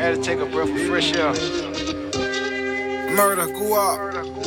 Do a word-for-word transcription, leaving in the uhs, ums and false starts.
Had to take a breath of fresh air. Murder, go up.